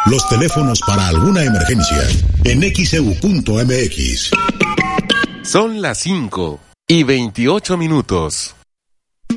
Los teléfonos para alguna emergencia en xeu.mx. Son las 5:28.